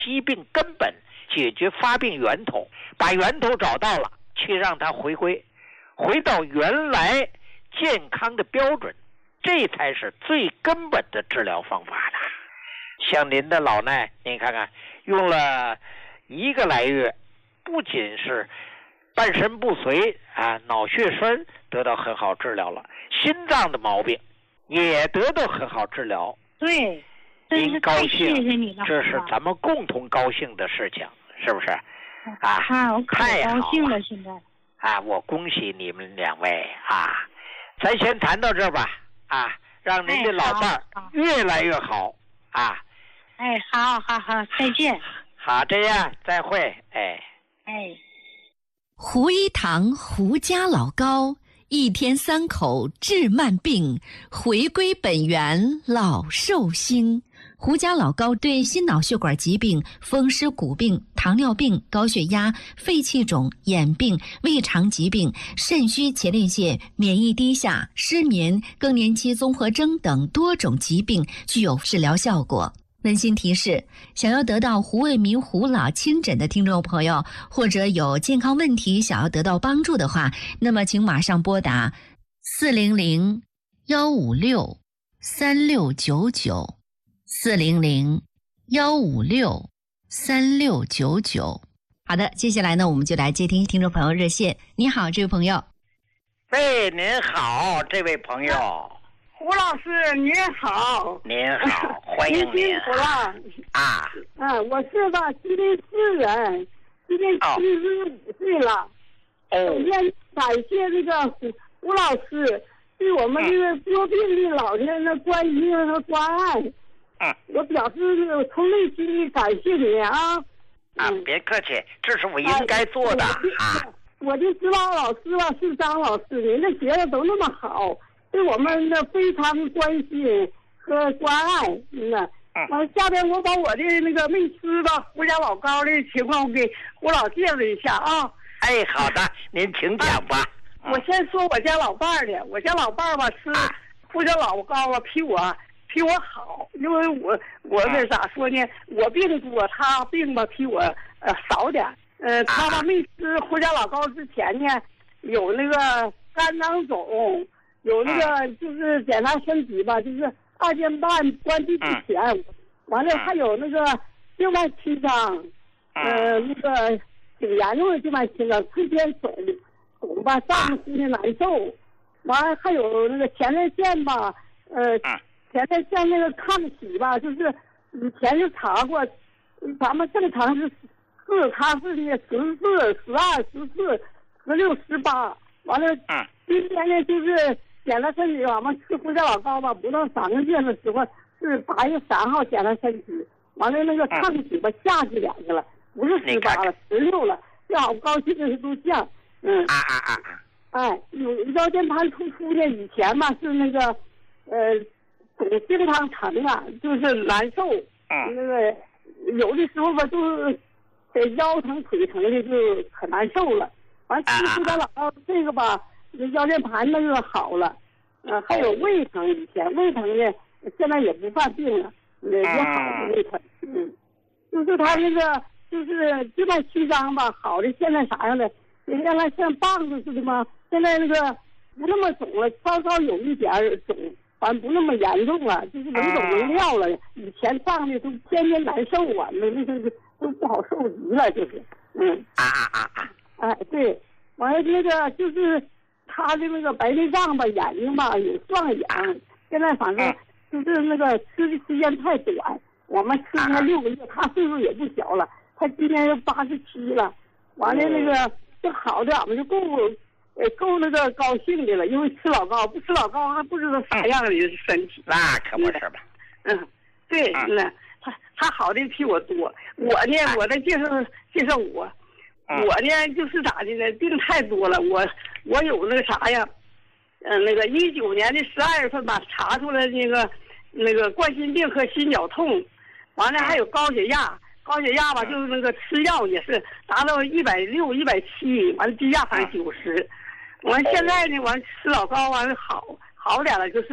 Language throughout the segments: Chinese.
疾病根本，解决发病源头，把源头找到了，去让它回到原来健康的标准，这才是最根本的治疗方法的。像您的老奶，您看看用了1个来月，不仅是半身不遂脑血栓得到很好治疗了，心脏的毛病也得到很好治疗。 对， 您高兴， 谢谢你了， 这是咱们共同高兴的事情，是不是？ 我可高兴了，现在我恭喜你们2位咱先谈到这儿吧让您的老伴儿越来越好好，再见。 好，这样，再会。 胡一堂胡家老高，1天3口治慢病，回归本源老寿星。胡家老高对心脑血管疾病、风湿骨病、糖尿病、高血压、肺气肿、眼病、胃肠疾病、肾虚前列腺、免疫低下、失眠、更年期综合征等多种疾病具有治疗效果。温馨提示：想要得到胡卫民胡老亲诊的听众朋友，或者有健康问题想要得到帮助的话，那么请马上拨打400-156-3699 400-156-3699。好的，接下来呢，我们就来接听听众朋友热线。你好，这位朋友。 您好，这位朋友。 胡老师您好。 您好，欢迎您。 辛苦了我是吧，吉林市人，今年75岁了。首先感谢这个胡老师对我们这个多病的老人的关心和关爱。我表示从内心里感谢你别客气，这是我应该做的我就知道老师吧是张老师，您的学生都那么好，对我们的非常关心和关爱。下边我把我的那个没吃的胡家老高的情况给胡老介绍一下好的，您请讲吧。 我先说我家老伴儿的，我家老伴儿吧吃胡家老高比我好，因为我那咋说呢，我病多，他病吧比我少点。他吧没吃胡家老高之前呢，有那个肝囊肿，有那个就是检查身体吧，就是2天半关闭之前，完了还有那个静脉曲张，那个挺严重的静脉曲张，推天肿吧，上面心里难受，完了还有那个前列腺吧，前列腺那个抗体吧，就是以前就查过，咱们正常是他是那14、12、14、16、18，完了今天呢就是检查身体，我们吃胡家老高吧，不到3个月的时候是8月3号检查身体，完了那个抗体吧下去2个了，不是18了，16了，这好高兴的都降。有腰间盘突出的，以前嘛是那个总经常疼就是难受，那个有的时候吧就是腰疼腿疼的就可难受了。完吃胡家老高这个吧，腰间盘那个好了，还有胃疼，以前胃疼的现在也不犯病了，也好了胃疼。就是他那个就是静脉曲张吧，好的现在啥样的？原来像棒子似的嘛，现在那个不那么肿了，稍稍有一点肿，反正不那么严重了，就是能走能撂了。以前胀的都天天难受那个都不好受极了，就是。对，完了那个就是他的那个白内障吧，眼睛吧有双眼，现在反正就是那个吃的时间太短，我们吃了6个月，他岁数也不小了，他今年又87了，完了那个就好的，俺们就够那个高兴的了，因为吃老高，不吃老高还不知道啥样的身体。 那可不是吧？ 对，他好的比我多。我呢，我再介绍我呢就是咋的呢？病太多了，我有那个啥呀，那个19年的12月份吧，查出来那个冠心病和心绞痛，完了还有高血压。高血压吧，就是那个吃药也是达到160、170，完了低压反正90。完现在呢，完吃老高完了好点了，就是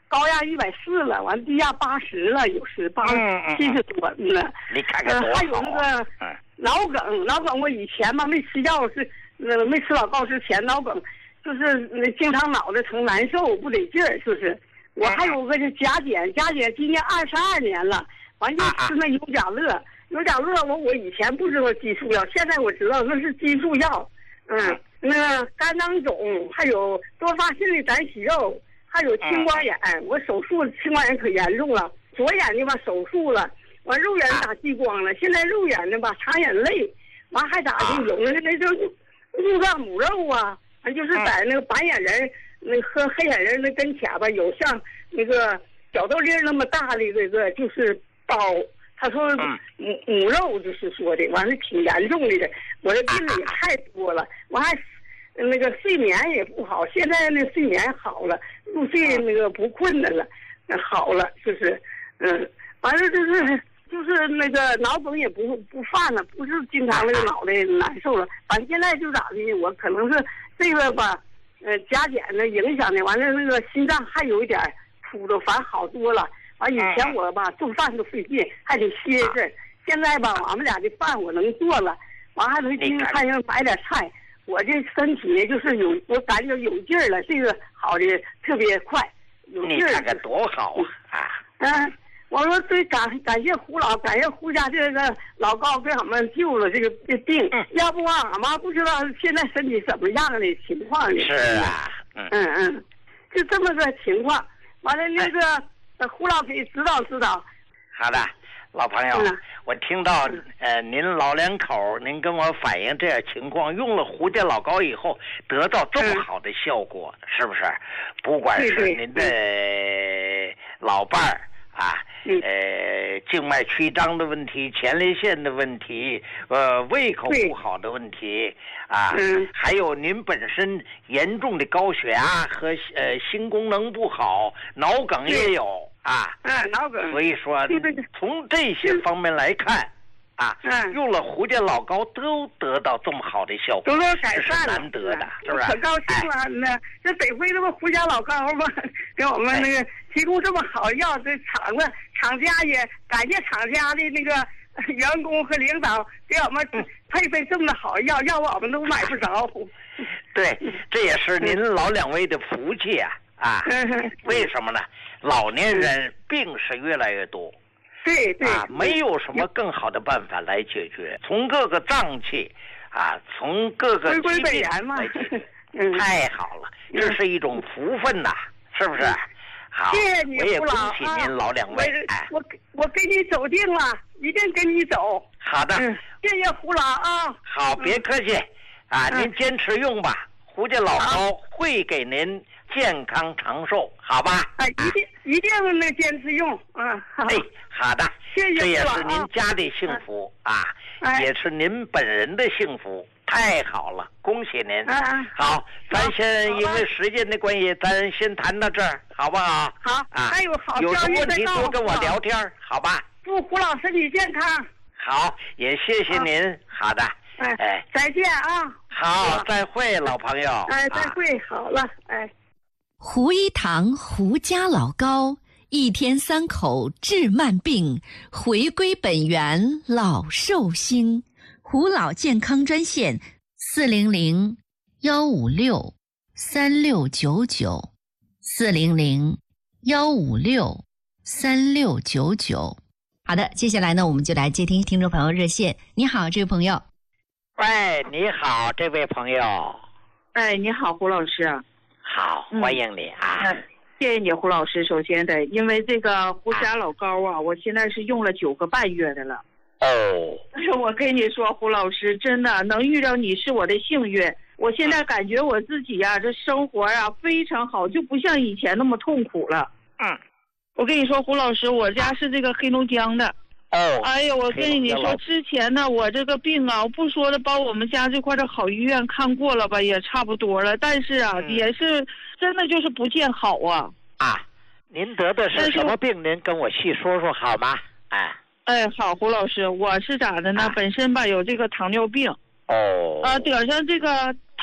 高压140了，完低压80了，有时70多了。 你看看多好。 还有那个脑梗我以前嘛没吃药没吃老高之前脑梗，就是经常脑袋疼难受不得劲儿，就是。我还有个就甲减今年22年了，完就吃那尤甲乐我以前不知道激素药，现在我知道那是激素药。那个肝囊肿，还有多发性的胆息肉，还有青光眼。我手术青光眼可严重了，左眼睛吧手术了，完肉眼打激光了，现在肉眼睛吧擦眼泪，完还咋的有那就入脏母肉啊，就是在那个白眼人那和黑眼人那跟前吧，有像那个小豆粒那么大的这个就是包。他说母肉就是说的，完了挺严重的，我这病也太多了，我还那个睡眠也不好，现在那睡眠好了，入睡那个不困难了，好了就是完了就是那个脑梗也不犯了，不是经常那个脑袋难受了，反正现在就咋的，我可能是这个吧甲减的影响的，完了那个心脏还有一点突的，反正好多了。完以前我吧做饭都费劲，还得歇一阵。现在吧，俺们俩的饭我能做了，完还能进菜市场买点菜。我这身体就是我感觉有劲儿了，这个好的特别快，有劲儿。 你看看多好啊！ 我说对，感谢胡老，感谢胡家这个老高给俺们救了这个病，要不俺妈不知道现在身体怎么样的情况呢？ 是啊， 就这么个情况。完了那个。胡老给指导指导。 好的，老朋友，我听到您老两口您跟我反映这样情况，用了胡家老高以后得到这么好的效果，是不是？不管是您的老伴儿静脉曲张的问题、前列腺的问题、胃口不好的问题还有您本身严重的高血压和心功能不好，脑梗也有脑梗。 所以说从这些方面来看用了胡家老高都得到这么好的效果， 都改善了， 是难得的，是不是？ 可高兴了这得亏这么胡家老高吧，给我们那个提供这么好药，这厂家也感谢厂家的那个员工和领导给我们配备这么好药，要不我们都买不着。 对，这也是您老两位的福气为什么呢？老年人病是越来越多。 对没有什么更好的办法来解决，从各个脏器从各个疾病来解决太好了，这是一种福分呐，是不是？好， 谢谢你， 我也恭喜您老两位。 我跟你走定了，一定跟你走。 好的， 谢谢胡老好，别客气您坚持用吧，胡家老高会给您健康长寿，好吧？ 一定能坚持用好的， 谢谢， 这也是您家的幸福也是您本人的幸福，太好了，恭喜您！好，咱先因为时间的关系，咱先谈到这儿，好不好？ 好还有好有什么问题多跟我聊天，好吧？ 祝胡老身体健康。 好，也谢谢您。好的， 再见好，再会，老朋友。 再会，好了， 胡一堂胡家老高，一天3口治慢病，回归本源老寿星。胡老健康专线400-156-3699，400-156-3699。好的，接下来呢，我们就来接听听众朋友热线。你好，这位朋友。 喂，你好，这位朋友。 你好，胡老师。 好，欢迎你谢谢你，胡老师。首先因为这个胡家老高我现在是用了9个半月的了。我跟你说，胡老师，真的能遇到你是我的幸运。我现在感觉我自己这生活非常好，就不像以前那么痛苦了。我跟你说，胡老师，我家是这个黑龙江的。哎呀，我跟你说，之前呢，我这个病我不说的，把我们家这块的好医院看过了吧，也差不多了，但是也是真的就是不见好您得的是什么病？您跟我细说说好吗？ 好，胡老师，我是咋的呢？本身有这个糖尿病。得上这个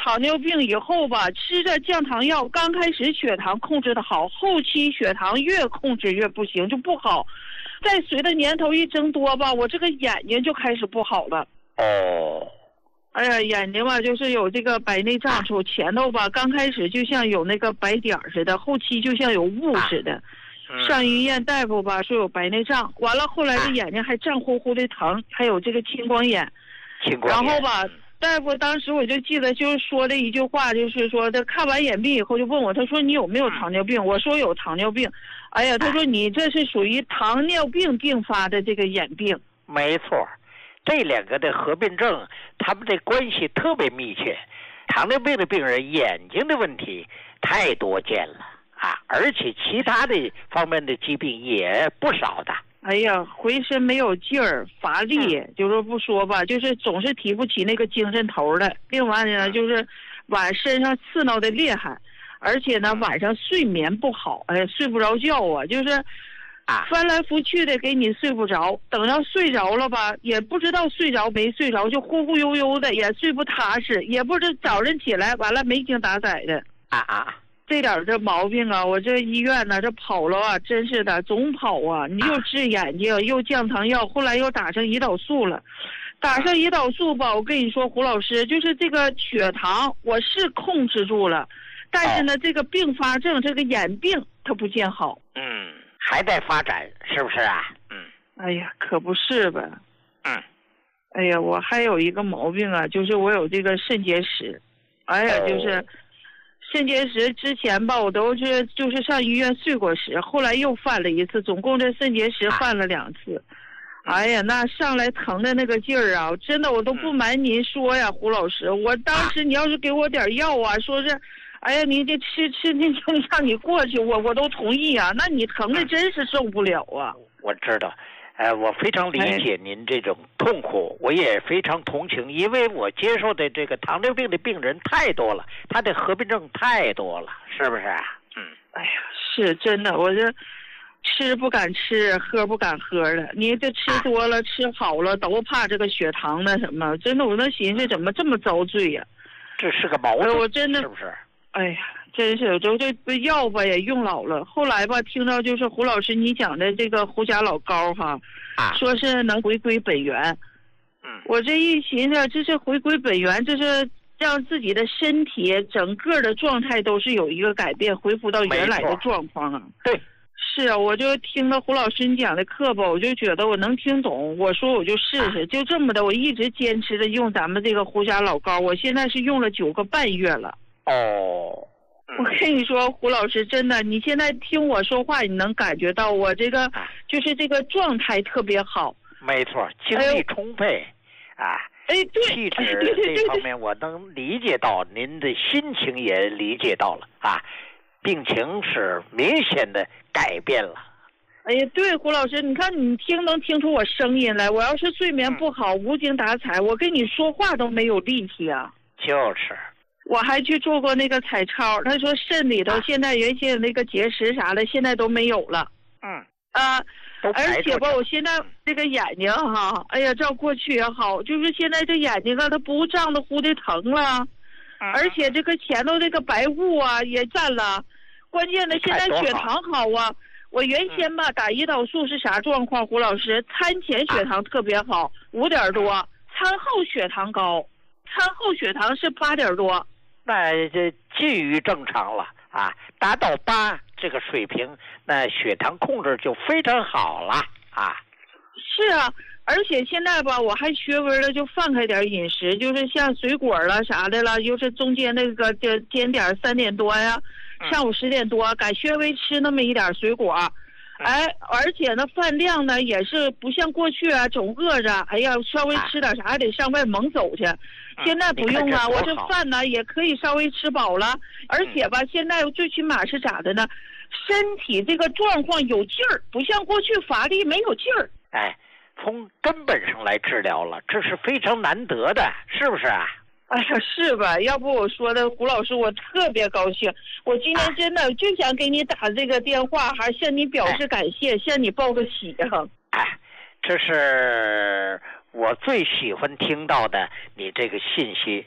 糖尿病以后吧，吃着降糖药，刚开始血糖控制的好，后期血糖越控制越不行，就不好。再随着年头一增多吧，我这个眼睛就开始不好了。 哦。 哎呀，眼睛吧，就是有这个白内障，从前头吧，刚开始就像有那个白点似的，后期就像有雾似的。上医院大夫吧说有白内障，完了后来这眼睛还胀乎乎的疼，还有这个青光眼。然后吧，大夫当时我就记得就是说了一句话，就是说他看完眼病以后就问我，他说你有没有糖尿病？我说有糖尿病。哎呀，他说你这是属于糖尿病并发的这个眼病。 没错。这两个的合并症，他们的关系特别密切。糖尿病的病人眼睛的问题太多见了啊，而且其他的方面的疾病也不少的。 哎呀，浑身没有劲儿，乏力，就是不说吧，就是总是提不起那个精神头来。另外呢，就是身上刺挠的厉害，而且呢晚上睡眠不好，哎，睡不着觉啊，就是翻来覆去的给你睡不着，等到睡着了吧，也不知道睡着没睡着，就忽忽悠悠的，也睡不踏实，也不知早晨起来完了没精打采的。这点这毛病啊，我这医院呢这跑了啊，真是的，总跑啊，你又治眼睛又降糖药，后来又打上胰岛素了。打上胰岛素吧，我跟你说胡老师，就是这个血糖我是控制住了，但是呢这个并发症这个眼病它不见好。 还在发展，是不是啊？ 哎呀，可不是吧。哎呀，我还有一个毛病啊，就是我有这个肾结石。哎呀，就是肾结石之前吧，我都是就是上医院睡过石，后来又犯了一次，总共这肾结石犯了2次。哎呀，那上来疼的那个劲儿啊，真的我都不瞒您说呀，胡老师，我当时你要是给我点药啊，说是哎呀，你这吃那就让你过去，我都同意啊。那你疼的真是受不了啊。 我知道，我非常理解您这种痛苦，我也非常同情，因为我接受的这个糖尿病的病人太多了，他的合并症太多了，是不是啊？ 哎呀，是真的，我这吃不敢吃，喝不敢喝的。你这吃多了，吃好了，都怕这个血糖那什么。真的，我那寻思怎么这么遭罪呀？ 这是个毛病， 我真的是不是？ 哎呀，真是这药吧也用老了。后来吧，听到就是胡老师你讲的这个胡甲老膏哈，说是能回归本源。我这一寻思，这是回归本源，这是让自己的身体整个的状态都是有一个改变，恢复到原来的状况啊。 对， 是啊，我就听了胡老师你讲的课吧，我就觉得我能听懂，我说我就试试，就这么的，我一直坚持着用咱们这个胡甲老膏，我现在是用了9个半月了。我跟你说，胡老师，真的，你现在听我说话，你能感觉到我这个就是这个状态特别好。 没错，精力充沛对， 气质这方面我能理解到，您的心情也理解到了病情是明显的改变了。 哎呀，对，胡老师，你看你能听出我声音来？我要是睡眠不好，无精打采，我跟你说话都没有力气啊。 就是。 我还去做过那个彩超，他说肾里头现在原先那个结石啥的，现在都没有了。而且吧，我现在这个眼睛哈，哎呀，照过去也好，就是现在这眼睛啊，它不胀得乎的疼了，而且这个前头这个白雾啊也散了，关键的现在血糖好啊。我原先吧打胰岛素是啥状况？胡老师，餐前血糖特别好，5点多，餐后血糖高，餐后血糖是8点多。 那这近于正常了达到8这个水平，那血糖控制就非常好了是啊，而且现在吧，我还学微了，就放开点饮食，就是像水果了啥的了，就是中间那个间点3点多呀，上午10点多，改稍微吃那么一点水果。而且呢，饭量呢也是不像过去总饿着，哎呀，稍微吃点啥还得上外猛走去。现在不用啊，我这饭呢也可以稍微吃饱了，而且吧，现在最起码是咋的呢？身体这个状况有劲儿，不像过去乏力没有劲儿。 从根本上来治疗了，这是非常难得的，是不是啊？ 哎呀，是吧？要不我说的胡老师，我特别高兴。我今天真的就想给你打这个电话，还向你表示感谢，向你报个喜这是我最喜欢听到的你这个信息。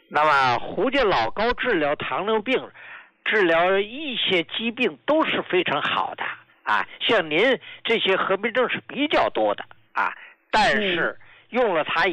那么胡家老高治疗糖尿病、治疗一些疾病都是非常好的啊。像您这些合并症是比较多的啊，但是用了它